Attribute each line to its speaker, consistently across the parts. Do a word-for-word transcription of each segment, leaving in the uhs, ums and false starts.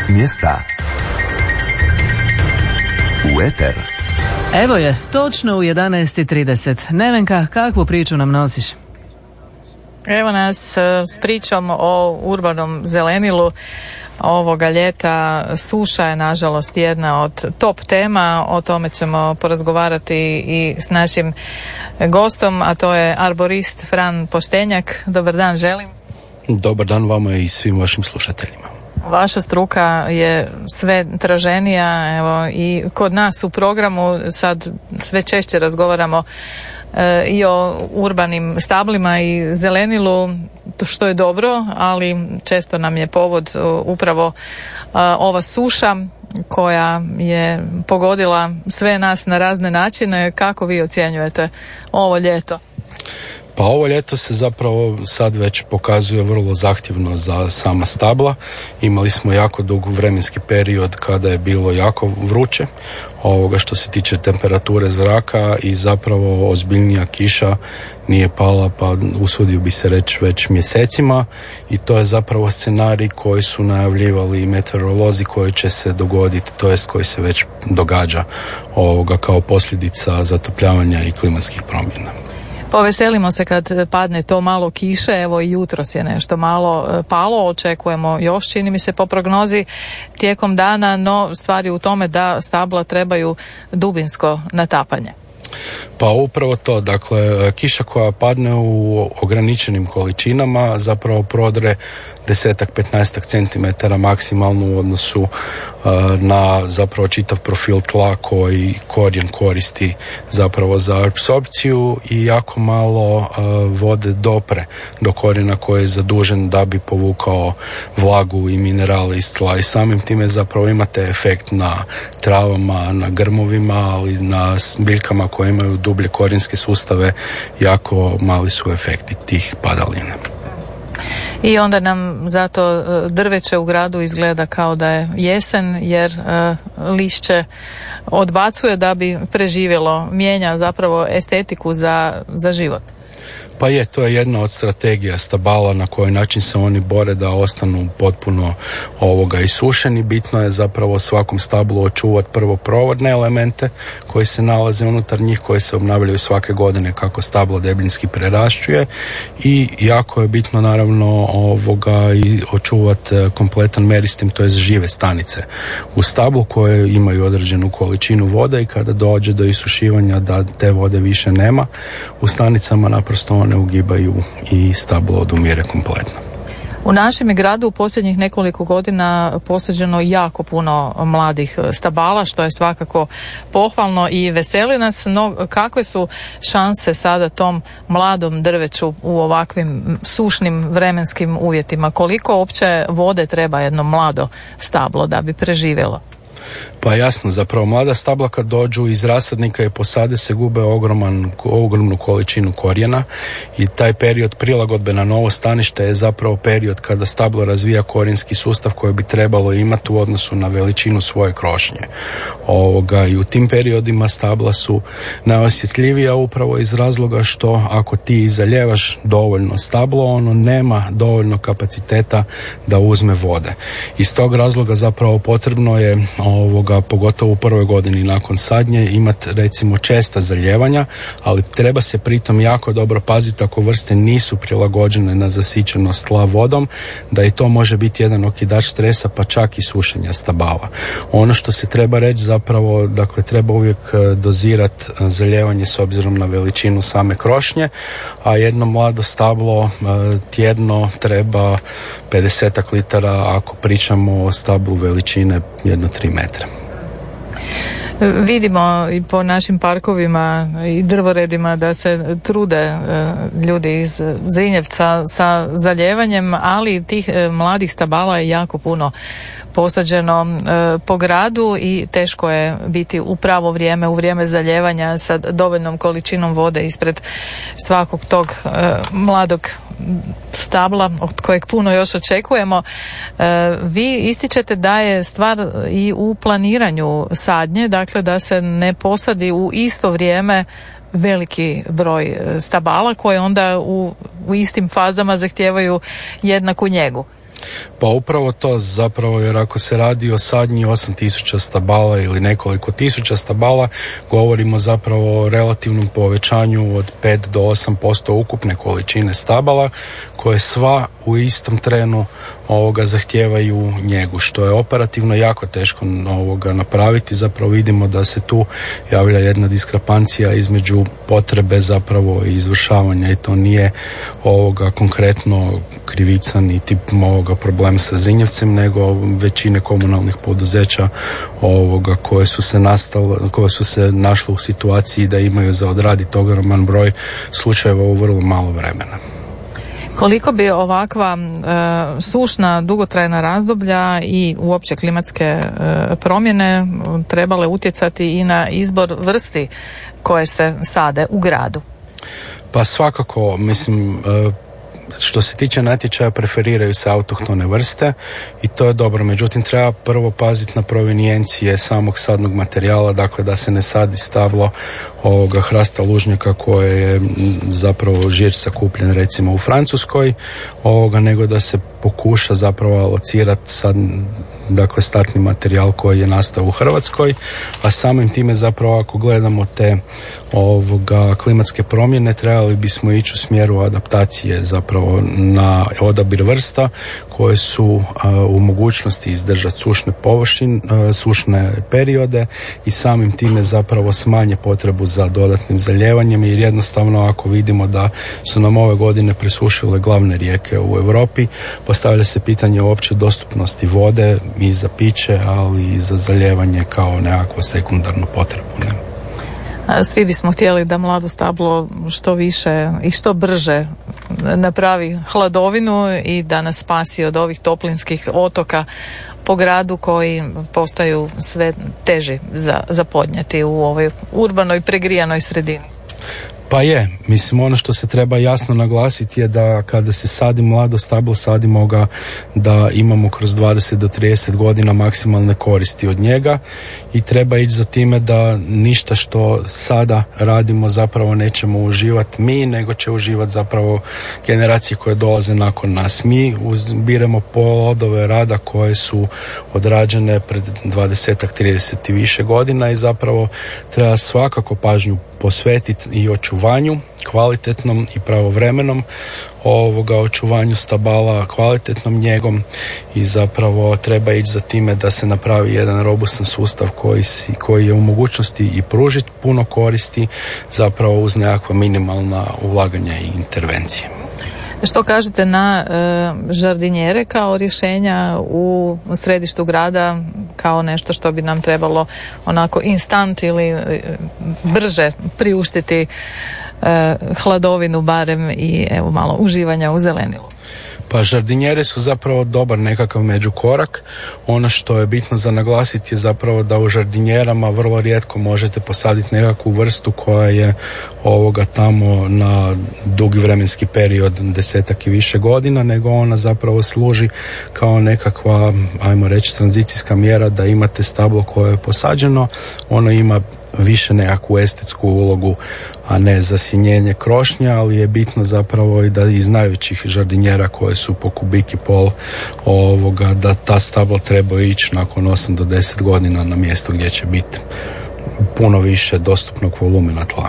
Speaker 1: S mjesta u eter.
Speaker 2: Evo je, točno u jedanaest i trideset. Nevenka, kakvu priču nam nosiš?
Speaker 3: Evo nas s pričom o urbanom zelenilu. Ovoga ljeta suša je nažalost jedna od top tema. O tome ćemo porazgovarati i s našim gostom, a to je arborist Fran Poštenjak. Dobar dan, želim.
Speaker 4: Dobar dan vama i svim vašim slušateljima.
Speaker 3: Vaša struka je sve traženija, evo i kod nas u programu sad sve češće razgovaramo e, i o urbanim stablima i zelenilu, što je dobro, ali često nam je povod upravo a, ova suša koja je pogodila sve nas na razne načine. Kako vi ocjenjujete ovo ljeto?
Speaker 4: Pa ovo ljeto se zapravo sad već pokazuje vrlo zahtjevno za sama stabla. Imali smo jako dug vremenski period kada je bilo jako vruće ovoga što se tiče temperature zraka i zapravo ozbiljnija kiša nije pala, pa usudio bi se reći već mjesecima, i to je zapravo scenarij koji su najavljivali meteorolozi koji će se dogoditi, to jest koji se već događa ovoga kao posljedica zatopljavanja i klimatskih promjena.
Speaker 3: Poveselimo se kad padne to malo kiše, evo i jutros je nešto malo palo, očekujemo još, čini mi se po prognozi tijekom dana, no stvari u tome da stabla trebaju dubinsko natapanje.
Speaker 4: Pa upravo to, dakle, kiša koja padne u ograničenim količinama zapravo prodre desetak, petnaestak centimetara maksimalno u odnosu uh, na zapravo čitav profil tla koji korijen koristi zapravo za apsorpciju, i jako malo uh, vode dopre do korijena koji je zadužen da bi povukao vlagu i minerale iz tla, i samim time zapravo imate efekt na travama, na grmovima, ali na biljkama koje imaju dublje korijenske sustave jako mali su efekti tih padalina.
Speaker 3: I onda nam zato drveće u gradu izgleda kao da je jesen, jer uh, lišće odbacuje da bi preživjelo, mijenja zapravo estetiku za, za život.
Speaker 4: Pa je, to je jedna od strategija stabala na koji način se oni bore da ostanu potpuno ovoga isušeni. Bitno je zapravo svakom stablu očuvati prvo provodne elemente koji se nalaze unutar njih, koji se obnavljaju svake godine kako stablo debljinski prerašćuje, i jako je bitno naravno ovoga i očuvati kompletan meristem, to je žive stanice u stablu koje imaju određenu količinu vode, i kada dođe do isušivanja da te vode više nema u stanicama, naprosto one ugibaju i stablo odumire kompletno.
Speaker 3: U našem gradu u posljednjih nekoliko godina posađeno jako puno mladih stabala, što je svakako pohvalno i veseli nas, no kakve su šanse sada tom mladom drveću u ovakvim sušnim vremenskim uvjetima? Koliko uopće vode treba jedno mlado stablo da bi preživjelo?
Speaker 4: Pa jasno, zapravo mlada stabla kad dođu iz rasadnika i posade se gube ogroman, ogromnu količinu korijena, i taj period prilagodbe na novo stanište je zapravo period kada stablo razvija korijenski sustav koji bi trebalo imati u odnosu na veličinu svoje krošnje. Ovoga, i u tim periodima stabla su najosjetljivija upravo iz razloga što ako ti zaljevaš dovoljno stablo, ono nema dovoljno kapaciteta da uzme vode. Iz tog razloga zapravo potrebno je ovoga, pogotovo u prvoj godini nakon sadnje, imati recimo česta zaljevanja, ali treba se pritom jako dobro paziti ako vrste nisu prilagođene na zasićenost tla vodom, da i to može biti jedan okidač stresa, pa čak i sušenja stabala. Ono što se treba reći zapravo, dakle, treba uvijek dozirati zaljevanje s obzirom na veličinu same krošnje, a jedno mlado stablo tjedno treba pedeset litara ako pričamo o stablu veličine jedno tri metra.
Speaker 3: Vidimo i po našim parkovima i drvoredima da se trude ljudi iz Zrinjevca sa zaljevanjem, ali tih mladih stabala je jako puno posađeno po gradu i teško je biti u pravo vrijeme, u vrijeme zaljevanja sa dovoljnom količinom vode ispred svakog tog mladog stabla od kojeg puno još očekujemo. Vi ističete da je stvar i u planiranju sadnje, dakle da se ne posadi u isto vrijeme veliki broj stabala koje onda u, u istim fazama zahtijevaju jednaku njegu.
Speaker 4: Pa upravo to zapravo, jer ako se radi o sadnji osam tisuća stabala ili nekoliko tisuća stabala, govorimo zapravo o relativnom povećanju od pet do osam posto ukupne količine stabala, koje sva u istom trenu ovoga zahtijevaju njegu, što je operativno jako teško ovoga napraviti. Zapravo vidimo da se tu javlja jedna diskrepancija između potrebe zapravo i izvršavanja, i to nije ovoga konkretno krivica niti ovoga problem sa Zrinjevcem, nego većine komunalnih poduzeća ovoga koje su se nastale, koje su se našle u situaciji da imaju za odraditi ogroman broj slučajeva u vrlo malo vremena.
Speaker 3: Koliko bi ovakva e, sušna, dugotrajna razdoblja i uopće klimatske e, promjene trebale utjecati i na izbor vrsti koje se sade u gradu?
Speaker 4: Pa svakako, mislim, e, što se tiče natječaja preferiraju se autohtone vrste i to je dobro, međutim treba prvo paziti na provenijencije samog sadnog materijala, dakle da se ne sadi stablo ovoga hrasta lužnjaka koje je zapravo žir sakupljen recimo u Francuskoj, ovoga, nego da se pokuša zapravo alocirati sad, dakle startni materijal koji je nastao u Hrvatskoj, a samim time zapravo ako gledamo te ovoga klimatske promjene, trebali bismo ići u smjeru adaptacije zapravo na odabir vrsta koje su a, u mogućnosti izdržati sušne površine, sušne periode i samim time zapravo smanje potrebu za dodatnim zaljevanjem, jer jednostavno ako vidimo da su nam ove godine presušile glavne rijeke u Europi, postavlja se pitanje uopće dostupnosti vode i za piće, ali i za zaljevanje kao nekakvu sekundarnu potrebu. Ne?
Speaker 3: Svi bismo htjeli da mlado stablo što više i što brže napravi hladovinu i da nas spasi od ovih toplinskih otoka po gradu koji postaju sve teži za, za podnijeti u ovoj urbanoj pregrijanoj sredini.
Speaker 4: Pa je, mislim ono što se treba jasno naglasiti je da kada se sadi mlado stablo, sadimo ga da imamo kroz dvadeset do trideset godina maksimalne koristi od njega i treba ići za time da ništa što sada radimo zapravo nećemo uživati mi, nego će uživati zapravo generacije koje dolaze nakon nas. Mi uzbiremo plodove rada koje su odrađene pred dvadeset do trideset i više godina i zapravo treba svakako pažnju posvetiti i očuvanju kvalitetnom i pravovremenom ovoga očuvanju stabala, kvalitetnom njegom i zapravo treba ići za time da se napravi jedan robustan sustav koji, si, koji je u mogućnosti i pružiti puno koristi zapravo uz nekakva minimalna ulaganja i intervencije.
Speaker 3: Što kažete na e, žardinjere kao rješenja u središtu grada, kao nešto što bi nam trebalo onako instant ili e, brže priuštiti e, hladovinu barem i evo malo uživanja u zelenilu?
Speaker 4: Pa žardinjere su zapravo dobar nekakav međukorak. Ono što je bitno za naglasiti je zapravo da u žardinjerama vrlo rijetko možete posaditi nekakvu vrstu koja je ovoga tamo na dugi vremenski period, desetak i više godina, nego ona zapravo služi kao nekakva, ajmo reći, tranzicijska mjera da imate stablo koje je posađeno, ono ima više nekakvu estetsku ulogu, a ne zasjenjenje krošnja, ali je bitno zapravo i da iz najvećih žardinjera koje su po kubik i pol ovoga, da ta stabla treba ići nakon osam do deset godina na mjesto gdje će biti puno više dostupnog volumena tla.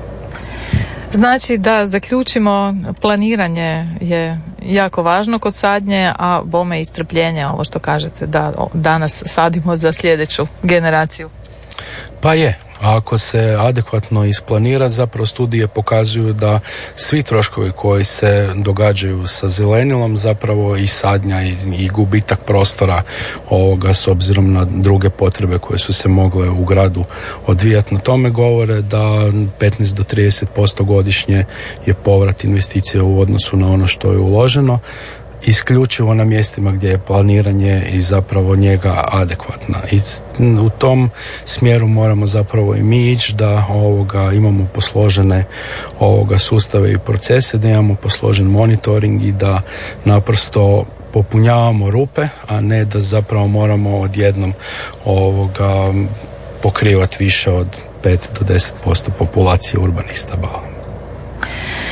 Speaker 3: Znači da zaključimo, planiranje je jako važno kod sadnje, a bome i strpljenje, ovo što kažete da danas sadimo za sljedeću generaciju.
Speaker 4: Pa je, ako se adekvatno isplanira, zapravo studije pokazuju da svi troškovi koji se događaju sa zelenilom, zapravo i sadnja i, i gubitak prostora ovoga s obzirom na druge potrebe koje su se mogle u gradu odvijati na tome, govore da petnaest do trideset posto godišnje je povrat investicija u odnosu na ono što je uloženo, isključivo na mjestima gdje je planiranje i zapravo njega adekvatna. I u tom smjeru moramo zapravo i mi ići da ovoga imamo posložene ovoga sustave i procese, da imamo posložen monitoring i da naprosto popunjavamo rupe, a ne da zapravo moramo odjednom ovoga pokrivati više od pet do deset posto populacije urbanih stabala.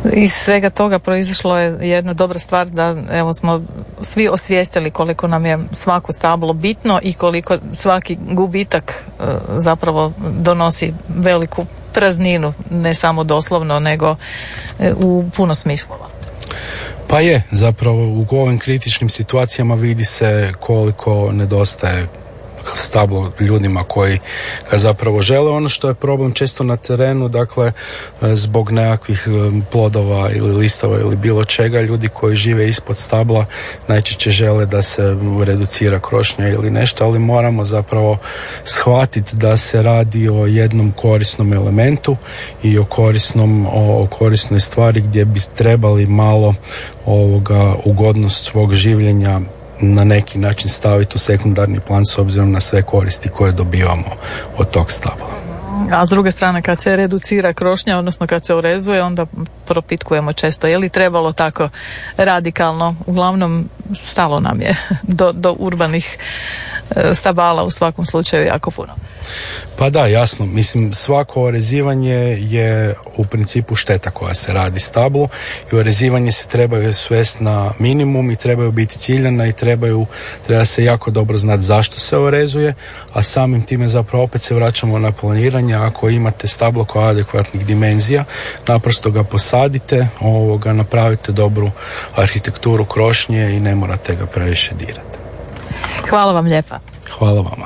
Speaker 3: Iz svega toga proizašlo je jedna dobra stvar da evo smo svi osvijestili koliko nam je svako stablo bitno i koliko svaki gubitak e, zapravo donosi veliku prazninu, ne samo doslovno nego e, u puno smislova.
Speaker 4: Pa je, zapravo u ovim kritičnim situacijama vidi se koliko nedostaje stablo ljudima koji ga zapravo žele. Ono što je problem često na terenu, dakle zbog nekakvih plodova ili listova ili bilo čega, ljudi koji žive ispod stabla najčešće žele da se reducira krošnja ili nešto, ali moramo zapravo shvatiti da se radi o jednom korisnom elementu i o korisnom, o korisnoj stvari gdje bi trebali malo ovoga ugodnost svog življenja na neki način staviti u sekundarni plan s obzirom na sve koristi koje dobivamo od tog stabla.
Speaker 3: A s druge strane, kad se reducira krošnja, odnosno kad se urezuje, onda propitkujemo često je li trebalo tako radikalno. Uglavnom stalo nam je do, do urbanih stabala u svakom slučaju jako puno.
Speaker 4: Pa da, jasno. Mislim, svako orezivanje je u principu šteta koja se radi stablu i orezivanje se trebaju svesti na minimum i trebaju biti ciljana i trebaju, treba se jako dobro znati zašto se orezuje, a samim time zapravo opet se vraćamo na planiranje. Ako imate stablo koje je adekvatnih dimenzija, naprosto ga posadite, ovoga, napravite dobru arhitekturu krošnje i ne morate ga previše dirati.
Speaker 3: Hvala vam lijepa.
Speaker 4: Hvala vama.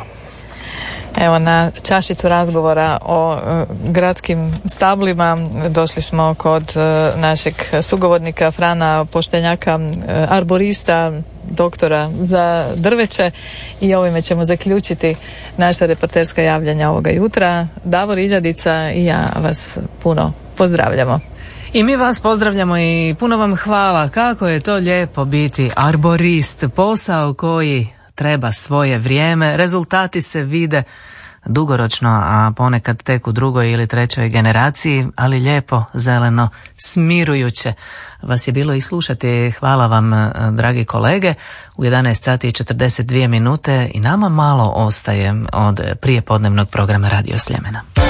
Speaker 3: Evo, na čašicu razgovora o e, gradskim stablima došli smo kod e, našeg sugovornika Frana Poštenjaka, e, arborista, doktora za drveće, i ovime ćemo zaključiti naša reporterska javljanja ovoga jutra. Davor Iljadica i ja vas puno pozdravljamo.
Speaker 2: I mi vas pozdravljamo i puno vam hvala. Kako je to lijepo biti arborist, posao koji treba svoje vrijeme, rezultati se vide dugoročno, a ponekad tek u drugoj ili trećoj generaciji, ali lijepo, zeleno, smirujuće vas je bilo i slušati. Hvala vam, dragi kolege. U jedanaest sati i četrdeset dvije minute i nama malo ostaje od prijepodnevnog programa Radio Sljemena.